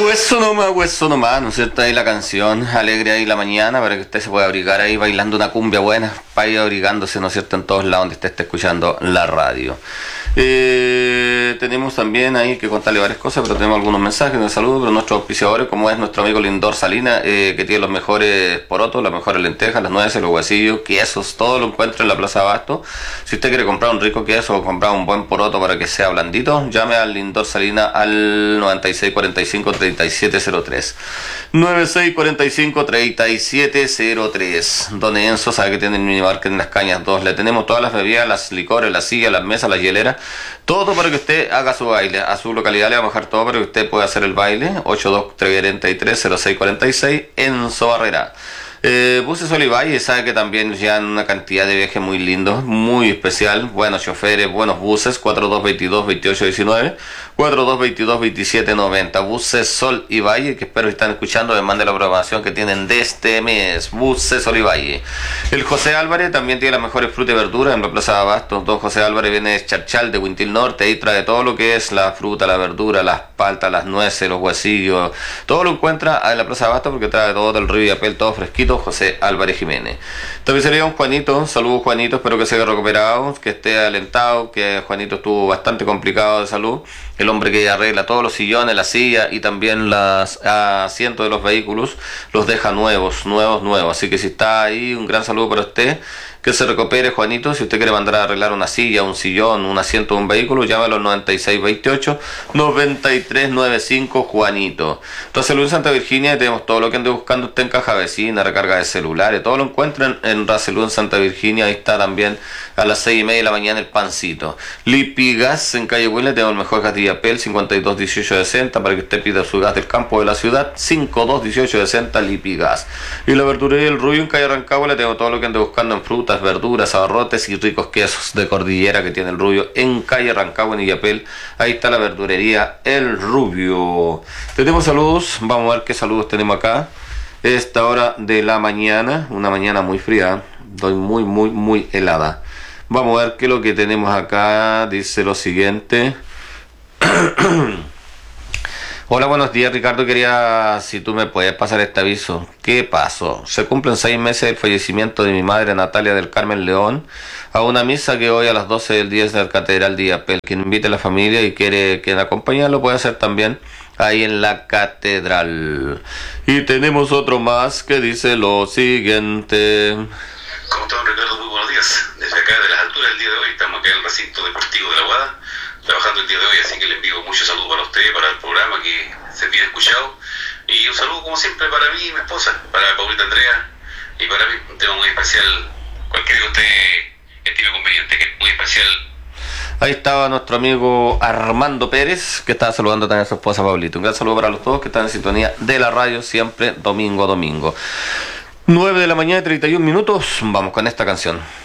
hueso nomás, ¿no es cierto? Ahí la canción, alegre ahí la mañana, para que usted se pueda abrigar ahí bailando una cumbia buena, para ir abrigándose, ¿no es cierto?, en todos lados donde usted esté escuchando la radio. Tenemos también ahí que contarle varias cosas, pero tenemos algunos mensajes de saludos, pero nuestros auspiciadores, como es nuestro amigo Lindor Salina, que tiene los mejores porotos, las mejores lentejas, las nueces, los huesillos, quesos, todo lo encuentra en la Plaza Abasto. Si usted quiere comprar un rico queso o comprar un buen poroto para que sea blandito, llame al Lindor Salina al 9645-3703. 9645-3703. Don Enzo sabe que tiene el minimarket en Las Cañas 2. Le tenemos todas las bebidas, las licores, las sillas, las mesas, las hieleras, todo para que usted haga su baile. A su localidad le vamos a dejar todo para que usted pueda hacer el baile. 8233-0646 Enzo Barrera. Buses Olivalle, sabe que también llevan una cantidad de viajes muy lindos, muy especial, buenos choferes, buenos buses. 4222-2819, 4222-2790. Buses Sol y Valle, que espero que están escuchando, me mande la programación que tienen de este mes. Buses Olivalle. El José Álvarez también tiene las mejores frutas y verduras en la Plaza de Abasto. Don José Álvarez viene de Charchal, de Huintil Norte, y trae todo lo que es la fruta, la verdura, las paltas, las nueces, los huesillos, todo lo encuentra en la Plaza de Abasto, porque trae todo del río Yapel, todo fresquito. José Álvarez Jiménez. También sería un Juanito, saludos Juanito, espero que se haya recuperado, que esté alentado, que Juanito estuvo bastante complicado de salud, el hombre que arregla todos los sillones, la silla y también los asientos de los vehículos, los deja nuevos, así que si está ahí, un gran saludo para usted, que se recupere Juanito. Si usted quiere mandar a arreglar una silla, un sillón, un asiento de un vehículo, llámalo al 9628-9395 Juanito. Entonces Luis Santa Virginia, tenemos todo lo que ande buscando usted en caja vecina, recarga de celulares, todo lo encuentran en Racelú en Santa Virginia. Ahí está también a las 6:30 de la mañana el pancito. Lipigas en calle Huile, tenemos el mejor gas de Yapel, 521860, para que usted pida su gas del campo de la ciudad, 521860 Lipigas. Y la verdurería El Rubio en calle Rancagua, le tengo todo lo que ande buscando en fruta, verduras, abarrotes y ricos quesos de cordillera que tiene El Rubio en calle Rancagua en Illapel. Ahí está la verdurería El Rubio. Tenemos saludos, vamos a ver qué saludos tenemos acá. Esta hora de la mañana, una mañana muy fría, muy helada. Vamos a ver qué es lo que tenemos acá. Dice lo siguiente. Hola, buenos días Ricardo, quería si tú me puedes pasar este aviso. ¿Qué pasó? Se cumplen 6 meses del fallecimiento de mi madre Natalia del Carmen León, a una misa que hoy a las 12 del día es en la Catedral de Illapel. Quien invite a la familia y quiere que la acompañe lo puede hacer también ahí en la Catedral. Y tenemos otro más que dice lo siguiente. ¿Cómo están, Ricardo? Muy buenos días. Desde acá de las alturas del día de hoy estamos acá en el recinto deportivo de La Guada, trabajando el día de hoy, así que le envío muchos saludos para usted, para el programa que se bien escuchado, y un saludo como siempre para mí y mi esposa, para Paulita Andrea, y para mí un tema muy especial, cualquiera que usted estime conveniente, que es muy especial. Ahí estaba nuestro amigo Armando Pérez, que estaba saludando también a su esposa Paulita. Un gran saludo para los dos que están en sintonía de la radio siempre domingo a domingo. 9 de la mañana, 31 minutos, vamos con esta canción.